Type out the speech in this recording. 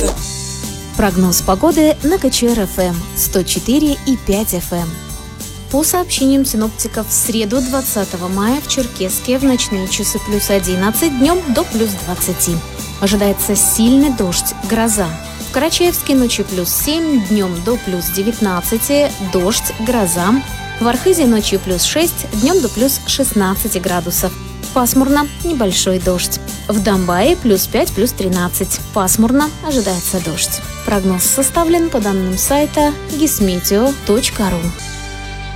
Прогноз погоды на КЧР-ФМ 104,5 FM. По сообщениям синоптиков, в среду 20 мая в Черкесске в ночные часы плюс 11, днем до плюс 20. Ожидается сильный дождь, гроза. В Карачаевске ночью плюс 7, днем до плюс 19, дождь, гроза. В Архизе ночью плюс 6, днем до плюс 16 градусов. Пасмурно, небольшой дождь. В Домбае плюс 5, плюс 13. Пасмурно, ожидается дождь. Прогноз составлен по данным сайта gismeteo.ru.